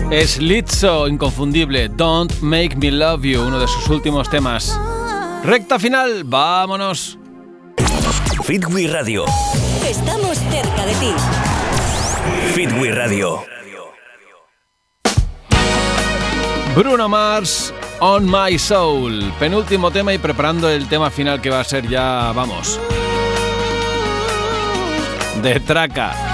Es Lizzo, inconfundible, Don't Make Me Love You, uno de sus últimos temas. Recta final, vámonos. Fitwi Radio. Estamos cerca de ti. Fitwi Radio. Bruno Mars, On My Soul, penúltimo tema y preparando el tema final que va a ser ya, vamos, de traca.